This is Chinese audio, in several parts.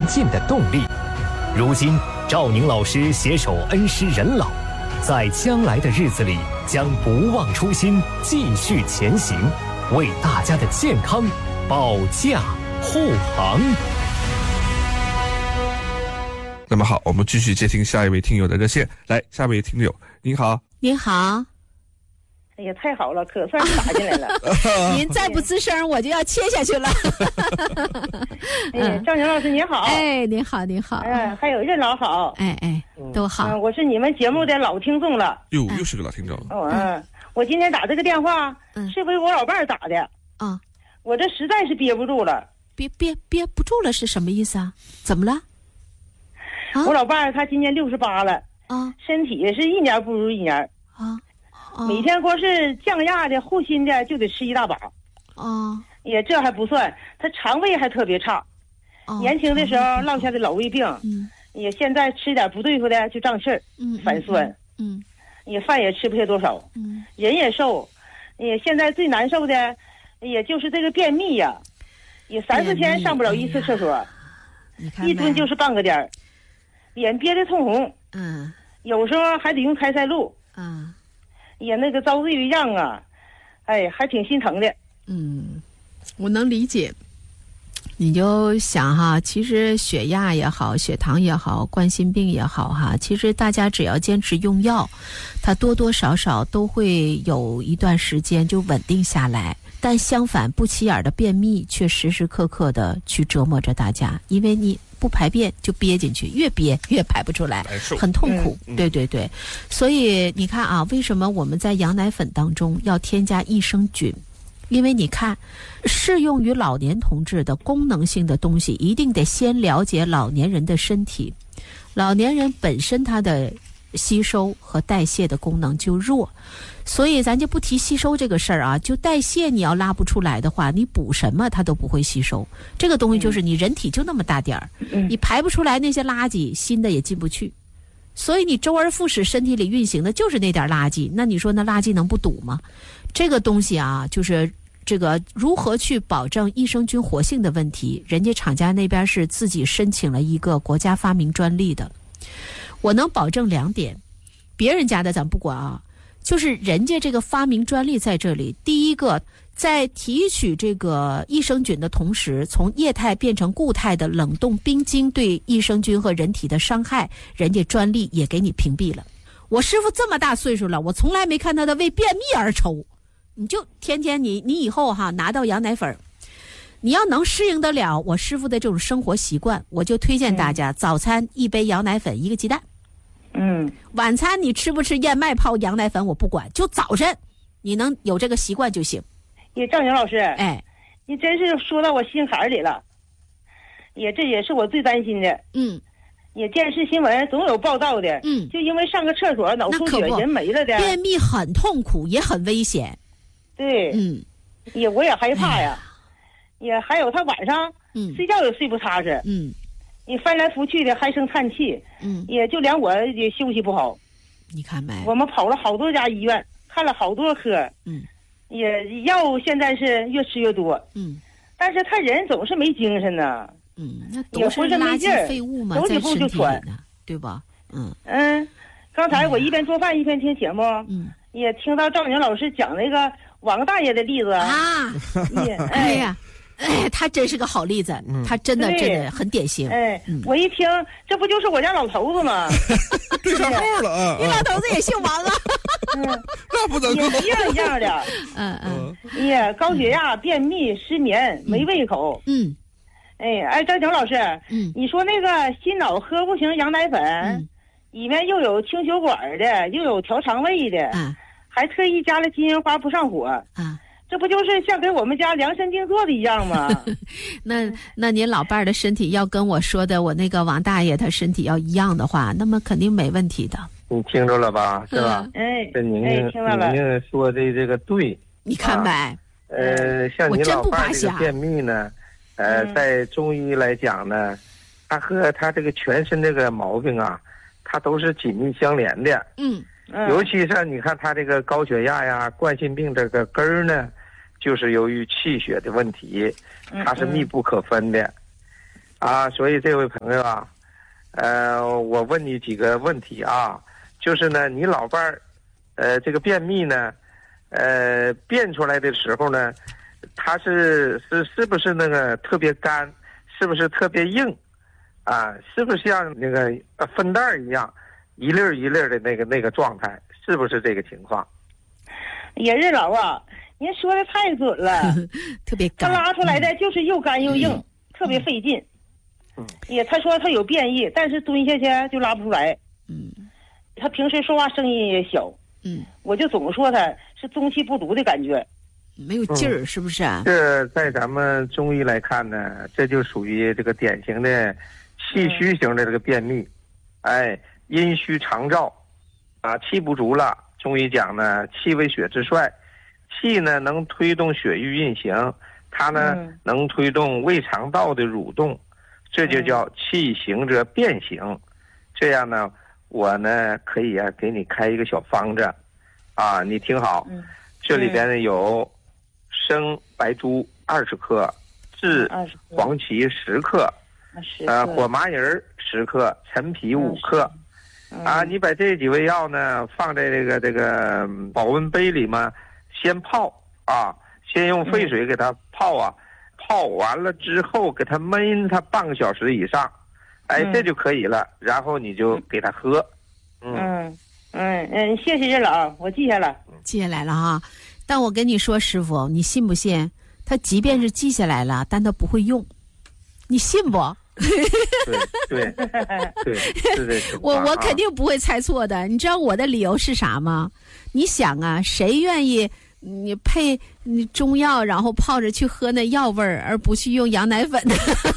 进的动力。如今，赵宁老师携手恩施仁老，在将来的日子里将不忘初心，继续前行，为大家的健康保驾护航。 那么好，我们继续接听下一位听友的热线。来，下一位听友，您好。 您好。 哎呀，太好了，可算是打进来了。 您再不吱声，我就要切下去了。 哎，赵宁老师您好。 哎，您好，您好。 还有任老好。 哎，都好。 我是你们节目的老听众了。 又是个老听众。 我今天打这个电话，是为我老伴儿打的。 啊， 我这实在是憋不住了。 憋不住了是什么意思啊？怎么了？ 我老伴儿他今年68了。啊，身体是一年不如一年。啊。每天光是降压的、护心的就得吃一大把。也这还不算，他肠胃还特别差。年轻的时候落下的老胃病。也现在吃点不对付的就胀气儿。反酸。也饭也吃不下多少。人也瘦。也现在最难受的，也就是这个便秘呀。也3-4天上不了一次厕所。一蹲就是半个点儿。脸憋得通红。有时候还得用开塞露。也那个遭罪一样啊，哎，还挺心疼的。 我能理解。你就想哈，其实血压也好，血糖也好，冠心病也好哈，其实大家只要坚持用药，它多多少少都会有一段时间就稳定下来。但相反，不起眼的便秘却时时刻刻的去折磨着大家，因为你不排便就憋进去，越憋越排不出来，很痛苦。对，所以你看啊，为什么我们在羊奶粉当中要添加益生菌？因为你看，适用于老年同志的功能性的东西，一定得先了解老年人的身体。老年人本身他的吸收和代谢的功能就弱，所以咱就不提吸收这个事儿啊，就代谢你要拉不出来的话，你补什么它都不会吸收。这个东西就是你人体就那么大点儿，你排不出来那些垃圾，新的也进不去，所以你周而复始身体里运行的就是那点垃圾，那你说那垃圾能不堵吗？这个东西啊，就是这个如何去保证益生菌活性的问题，人家厂家那边是自己申请了一个国家发明专利的。我能保证2点，别人家的咱不管啊，就是人家这个发明专利在这里。第一个，在提取这个益生菌的同时，从液态变成固态的冷冻冰晶对益生菌和人体的伤害，人家专利也给你屏蔽了。我师傅这么大岁数了，我从来没看他的为便秘而抽。你就天天你以后哈拿到羊奶粉，你要能适应得了我师傅的这种生活习惯，我就推荐大家早餐1杯羊奶粉1个鸡蛋。晚餐你吃不吃燕麦泡羊奶粉我不管，就早晨你能有这个习惯就行。 也赵宁老师， 哎， 你真是说到我心坎里了。这也是我最担心的。也电视新闻总有报道的。就因为上个厕所脑出血人没了的。 便秘很痛苦也很危险。 对。我也害怕呀。也还有他晚上睡觉也睡不踏实。你翻来覆去的还生叹气。也就连我也休息不好。 你看没？ 我们跑了好多家医院，看了好多科。也药现在是越吃越多。但是他人总是没精神呢。 那都是垃圾废物嘛，在身体里呢，对吧？ 刚才我一边做饭一边听节目。也听到赵宁老师讲那个王大爷的例子啊。哎呀。他真是个好例子，他真的很典型。 我一听，这不就是我家老头子吗？ 对上号了啊！ 你老头子也姓王啊？ 那不能够一样的。高血压、便秘、失眠、没胃口。赵宁老师，你说那个心脑呵护型羊奶粉，里面又有清血管的，又有调肠胃的，还特意加了金银花不上火。这不就是像给我们家量身定做的一样吗？ 那您老伴儿的身体要跟我说的我那个王大爷他身体要一样的话，那么肯定没问题的。 你听着了吧？是吧？这您说的这个对。 你看呗。 像你老伴儿这个便秘呢，在中医来讲呢，它和他这个全身这个毛病啊，它都是紧密相连的。尤其是你看他这个高血压呀、冠心病这个根儿呢，就是由于气血的问题，它是密不可分的。 所以这位朋友啊，我问你几个问题啊，就是呢，你老伴儿，这个便秘呢，便出来的时候呢，它是不是那个特别干，是不是特别硬，是不是像那个粪袋一样，一粒一粒的那个状态，是不是这个情况？ 也是老啊，您说的太准了， 特别干， 他拉出来的就是又干又硬，特别费劲。他说他有便意，但是蹲下去就拉不出来。他平时说话声音也小。我就总说他是中气不足的感觉， 没有劲儿，是不是啊？ 这在咱们中医来看呢，这就属于这个典型的气虚型的这个便秘。阴虚肠燥气不足了。中医讲呢，气为血之帅，气呢能推动血液运行，它呢能推动胃肠道的蠕动，这就叫气行则变形。这样呢，我呢可以给你开一个小方子，你听好，这里边呢有生白术20克，炙黄芪10克，火麻仁10克，陈皮5克。你把这几味药呢放在这个保温杯里嘛，先泡先用沸水给它泡泡完了之后给它焖它半个小时以上，这就可以了，然后你就给它喝。 谢谢任老，我记下了， 记下来了哈。但我跟你说，师傅，你信不信？他即便是记下来了，但他不会用，你信不？ 对，是这情况。 我肯定不会猜错的。你知道我的理由是啥吗？你想啊，谁愿意你配中药然后泡着去喝那药味儿，而不去用羊奶粉呢？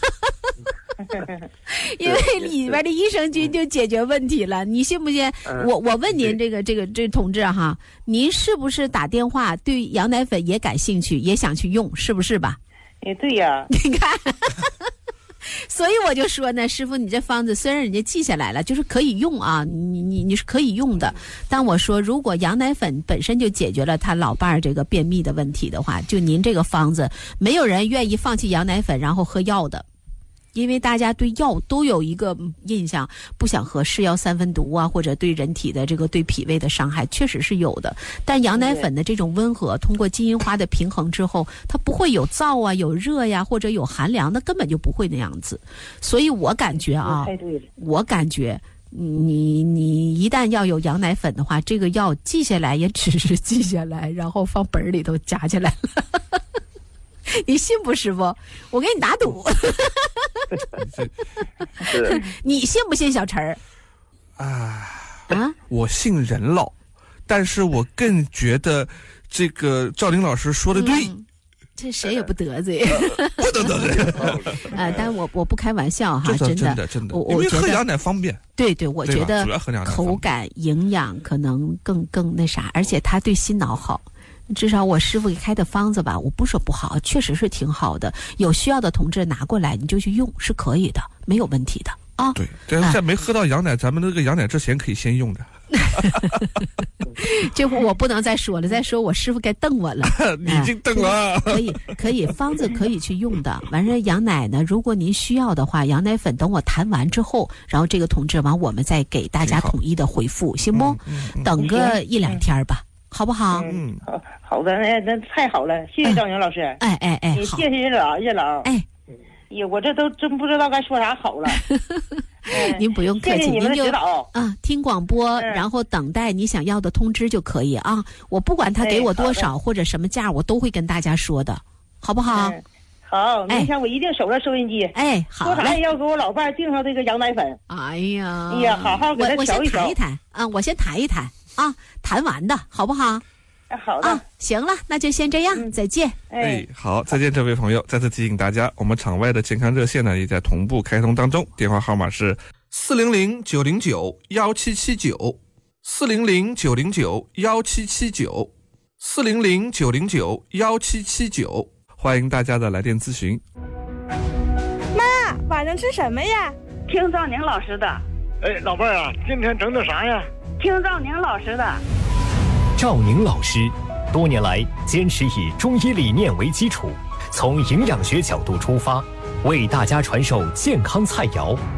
因为里边的益生菌就解决问题了，你信不信？我问您这同志哈，您是不是打电话对羊奶粉也感兴趣，也想去用，是不是吧？ 对呀， 你看。所以我就说呢，师傅，你这方子虽然人家记下来了，就是可以用啊，你是可以用的。但我说，如果羊奶粉本身就解决了他老伴儿这个便秘的问题的话，就您这个方子，没有人愿意放弃羊奶粉然后喝药的。因为大家对药都有一个印象，不想喝是药3分毒或者对人体的对脾胃的伤害确实是有的。但羊奶粉的这种温和，通过金银花的平衡之后，它不会有燥有热或者有寒凉，那根本就不会那样子。所以我感觉我感觉你一旦要有羊奶粉的话，这个药记下来也只是记下来，然后放本里头夹起来了。你信不，师傅？我给你打赌。你信不信小陈儿？ 我信任老，但是我更觉得这个赵林老师说的对。 这谁也不得罪， 不得罪。 但我不开玩笑哈，真的， 因为喝羊奶方便。 对，我觉得口感、营养可能更那啥，而且它对心脑好。至少我师傅给开的方子吧，我不说不好，确实是挺好的。有需要的同志拿过来，你就去用，是可以的，没有问题的啊。 对，在没喝到羊奶，咱们那个羊奶之前可以先用的。 这会我不能再说了，再说我师傅该瞪我了。 你已经瞪了。 可以，方子可以去用的。完事羊奶呢，如果您需要的话，羊奶粉等我谈完之后，然后这个同志完我们再给大家统一的回复，行不？等个1-2天吧。好不好？ 好的，那太好了，谢谢赵宁老师。谢谢任老。我这都真不知道该说啥好了。 您不用客气， 谢谢你们的指导听广播，然后等待你想要的通知就可以啊。我不管他给我多少或者什么价，我都会跟大家说的，好不好？ 好，明天我一定守着收音机。 好， 说啥也要给我老伴儿订上这个羊奶粉。 哎呀， 好好给他调一调。 我先谈一谈啊，谈完的好不好？ 好的， 行了，那就先这样，再见。 好，再见，这位朋友。再次提醒大家，我们场外的健康热线呢也在同步开通当中，电话号码是400-909-1779，400-909-1779，400-909-1779，欢迎大家的来电咨询。 妈，晚上吃什么呀？ 听赵宁老师的。 老伴儿啊，今天整的啥呀？ 听赵宁老师的。 赵宁老师多年来坚持以中医理念为基础，从营养学角度出发， 为大家传授健康菜肴。